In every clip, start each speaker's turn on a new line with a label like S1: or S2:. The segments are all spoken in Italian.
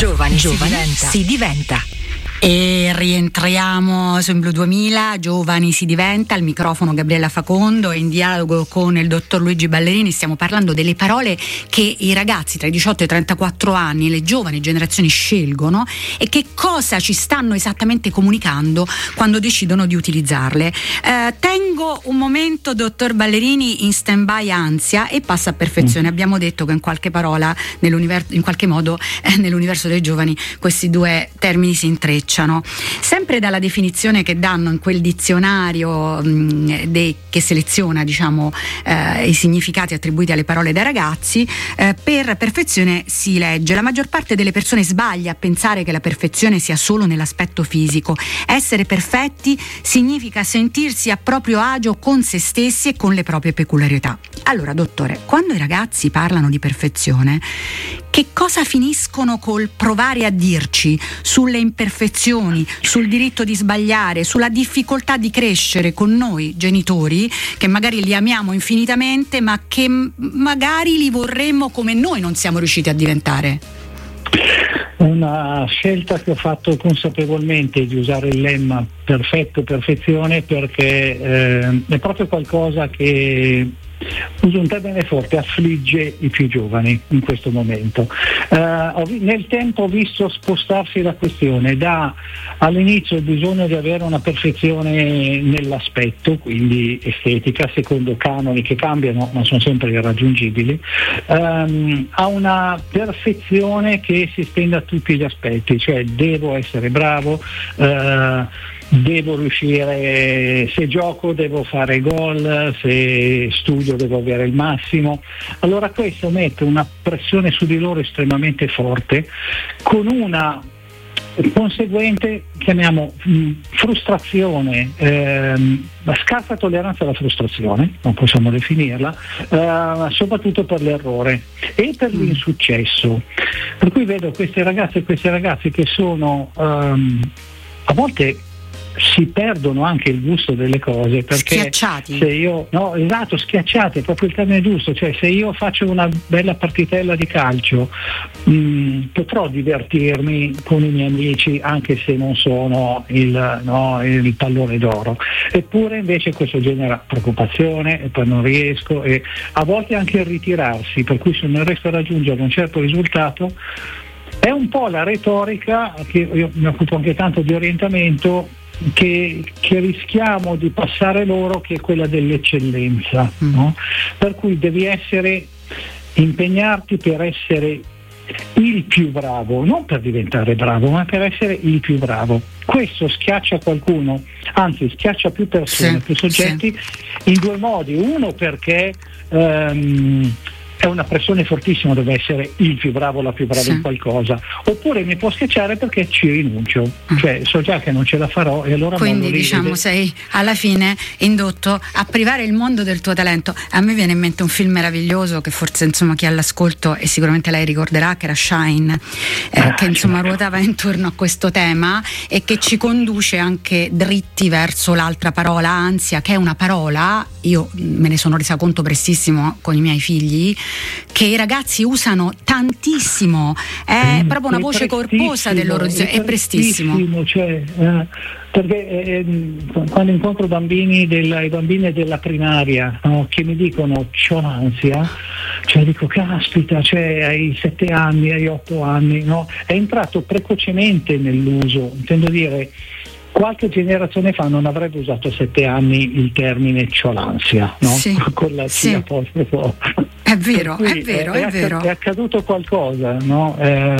S1: Giovani si diventa.
S2: E rientriamo su In Blu 2000, Giovani si diventa, al microfono Gabriella Facondo e in dialogo con il dottor Luigi Ballerini stiamo parlando delle parole che i ragazzi tra i 18 e i 34 anni, le giovani generazioni scelgono e che cosa ci stanno esattamente comunicando quando decidono di utilizzarle. Tengo un momento, dottor Ballerini, in stand-by ansia e passa a perfezione. Abbiamo detto che in qualche parola, in qualche modo, nell'universo dei giovani questi due termini si intrecciano. Sempre dalla definizione che danno in quel dizionario che seleziona, diciamo, i significati attribuiti alle parole dai ragazzi, per perfezione si legge: la maggior parte delle persone sbaglia a pensare che la perfezione sia solo nell'aspetto fisico. Essere perfetti significa sentirsi a proprio agio con se stessi e con le proprie peculiarità. Allora, dottore, quando i ragazzi parlano di perfezione, che cosa finiscono col provare a dirci sulle imperfezioni, sul diritto di sbagliare, sulla difficoltà di crescere con noi genitori, che magari li amiamo infinitamente, ma che magari li vorremmo come noi non siamo riusciti a diventare?
S3: È una scelta che ho fatto consapevolmente di usare il lemma perfetto, perfezione, perché è proprio qualcosa che, uso un termine forte, affligge i più giovani in questo momento. Nel tempo ho visto spostarsi la questione da all'inizio il bisogno di avere una perfezione nell'aspetto, quindi estetica, secondo canoni che cambiano ma sono sempre irraggiungibili, a una perfezione che si estende a tutti gli aspetti, cioè devo essere bravo, devo riuscire, se gioco devo fare gol, se studio devo avere il massimo. Allora questo mette una pressione su di loro estremamente forte, con una conseguente, chiamiamo, frustrazione, scarsa tolleranza alla frustrazione, non possiamo definirla, soprattutto per l'errore e per l'insuccesso. Per cui vedo queste ragazze e questi ragazzi che sono a volte si perdono anche il gusto delle cose, perché
S2: schiacciati.
S3: Schiacciati è proprio il termine giusto, cioè se io faccio una bella partitella di calcio potrò divertirmi con i miei amici anche se non sono il pallone d'oro, eppure invece questo genera preoccupazione e poi non riesco, e a volte anche il ritirarsi, per cui se non riesco a raggiungere un certo risultato è un po' la retorica, che io mi occupo anche tanto di orientamento, che rischiamo di passare loro, che è quella dell'eccellenza, no? Per cui devi impegnarti per essere il più bravo, non per diventare bravo, ma per essere il più bravo. Questo schiaccia qualcuno, anzi schiaccia più persone, più soggetti, in due modi. Uno, perché è una pressione fortissima, deve essere il più bravo, la più brava in qualcosa, oppure mi può schiacciare perché ci rinuncio, cioè so già che non ce la farò e allora
S2: quindi diciamo sei alla fine indotto a privare il mondo del tuo talento. A me viene in mente un film meraviglioso che forse insomma chi ha l'ascolto e sicuramente lei ricorderà, che era Shine, che insomma ruotava intorno a questo tema e che ci conduce anche dritti verso l'altra parola, ansia, che è una parola, io me ne sono resa conto prestissimo con i miei figli, che i ragazzi usano tantissimo, è proprio una voce corposa del loro, è prestissimo,
S3: cioè, perché quando incontro i bambini della primaria, no, che mi dicono c'ho l'ansia, cioè dico caspita, cioè hai 7 anni, hai 8 anni, no? È entrato precocemente nell'uso, intendo dire, qualche generazione fa non avrebbe usato a 7 anni il termine c'ho l'ansia, no? Con la C apostrofo.
S2: È vero, è vero.
S3: È accaduto qualcosa, no?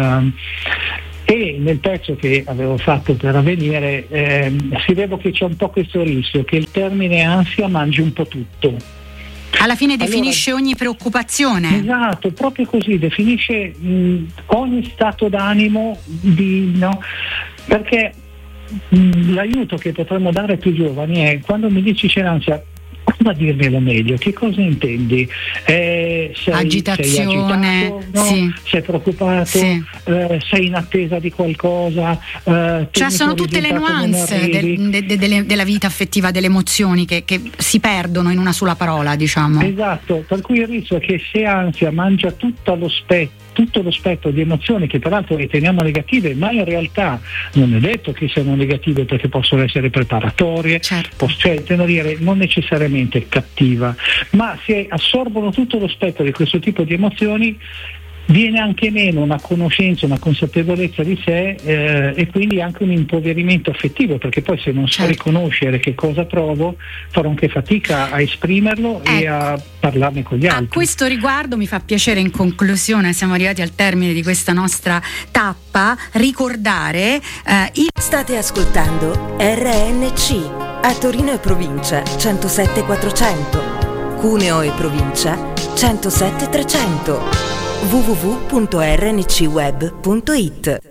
S3: E nel pezzo che avevo fatto per Avvenire scrivevo che c'è un po' questo rischio, che il termine ansia mangi un po' tutto.
S2: Alla fine definisce ogni preoccupazione.
S3: Esatto, proprio così, definisce ogni stato d'animo, perché l'aiuto che potremmo dare ai più giovani è, quando mi dici c'è l'ansia, come a dirmelo meglio, che cosa intendi?
S2: Agitazione,
S3: sei agitato, sei preoccupato, sei in attesa di qualcosa,
S2: cioè sono tutte le nuance della vita affettiva, delle emozioni che si perdono in una sola parola, diciamo.
S3: Esatto, per cui il rischio è che se ansia mangia tutto lo spettro, tutto lo spettro di emozioni che peraltro riteniamo negative, ma in realtà non è detto che siano negative, perché possono essere preparatorie, cioè intendo dire non necessariamente cattiva, ma se assorbono tutto lo spettro di questo tipo di emozioni viene anche meno una conoscenza, una consapevolezza di sé, e quindi anche un impoverimento affettivo, perché poi se non so riconoscere che cosa provo farò anche fatica a esprimerlo e a parlarne con gli altri.
S2: A questo riguardo mi fa piacere, in conclusione, siamo arrivati al termine di questa nostra tappa, ricordare
S1: State ascoltando RNC a Torino e provincia 107.400, Cuneo e provincia 107.300, www.rncweb.it.